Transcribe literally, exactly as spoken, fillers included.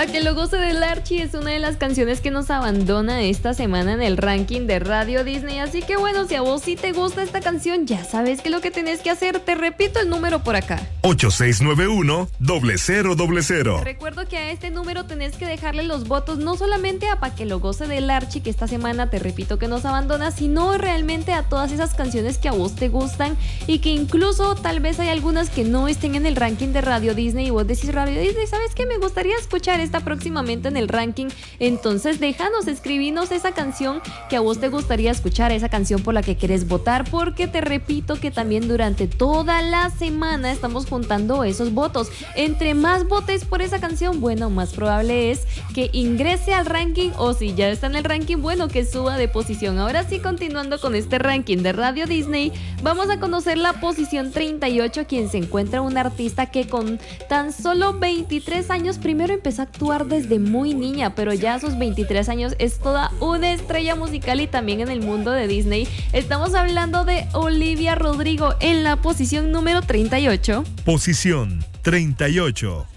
Pa' que lo goce del Archie es una de las canciones que nos abandona esta semana en el ranking de Radio Disney. Así que bueno, si a vos sí te gusta esta canción, ya sabes que lo que tenés que hacer. Te repito el número por acá: ocho seis nueve uno, cero cero cero cero. Recuerdo que a este número tenés que dejarle los votos no solamente a Pa' que lo goce del Archie, que esta semana te repito que nos abandona, sino realmente a todas esas canciones que a vos te gustan y que incluso tal vez hay algunas que no estén en el ranking de Radio Disney y vos decís: Radio Disney, ¿sabes qué? Me gustaría escuchar esta próximamente en el ranking. Entonces déjanos, escribinos esa canción que a vos te gustaría escuchar, esa canción por la que querés votar, porque te repito que también durante toda la semana estamos juntando esos votos. Entre más votes por esa canción, bueno, más probable es que ingrese al ranking, o si ya está en el ranking, bueno, que suba de posición. Ahora sí, continuando con este ranking de Radio Disney, vamos a conocer la posición treinta y ocho, quien se encuentra un artista que con tan solo veintitrés años, primero empezó a actuar desde muy niña, pero ya a sus veintitrés años es toda una estrella musical y también en el mundo de Disney. Estamos hablando de Olivia Rodrigo en la posición número treinta y ocho. Posición treinta y ocho.